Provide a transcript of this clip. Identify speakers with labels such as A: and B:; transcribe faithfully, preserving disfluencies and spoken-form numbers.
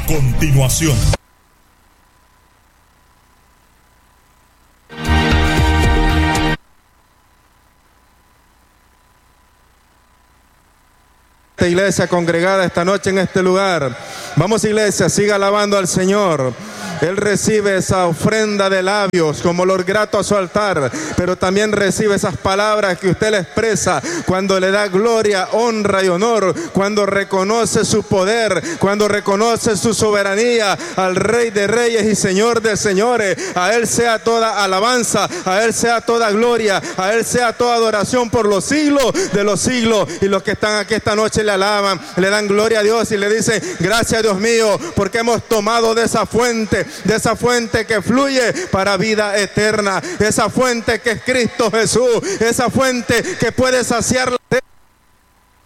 A: A continuación.
B: Iglesia congregada esta noche en este lugar, vamos, iglesia, siga alabando al Señor. Él recibe esa ofrenda de labios como olor grato a su altar, pero también recibe esas palabras que usted le expresa cuando le da gloria, honra y honor, cuando reconoce su poder, cuando reconoce su soberanía al Rey de Reyes y Señor de Señores. A Él sea toda alabanza, a Él sea toda gloria, a Él sea toda adoración por los siglos de los siglos. Y los que están aquí esta noche le alaban, le dan gloria a Dios y le dicen: gracias, Dios mío, porque hemos tomado de esa fuente, de esa fuente que fluye para vida eterna, esa fuente que es Cristo Jesús, esa fuente que puede saciar la sed